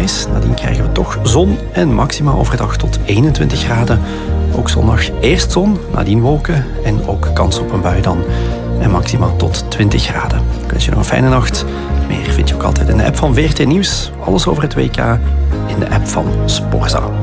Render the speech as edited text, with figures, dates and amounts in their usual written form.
is. Nadien krijgen we toch zon en maxima overdag tot 21 graden. Ook zondag eerst zon, nadien wolken en ook kans op een bui dan. En maxima tot 20 graden. Ik wens je nog een fijne nacht. Meer vind je ook altijd in de app van VRT Nieuws. Alles over het WK in de app van Sporza.